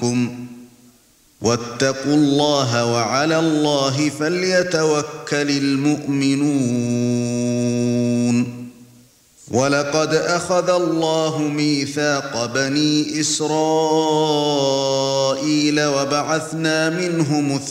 منكم واتقوا الله وعلى الله فليتوكل المؤمنون ولقد أخذ الله ميثاق بني إسرائيل وبعثنا منهم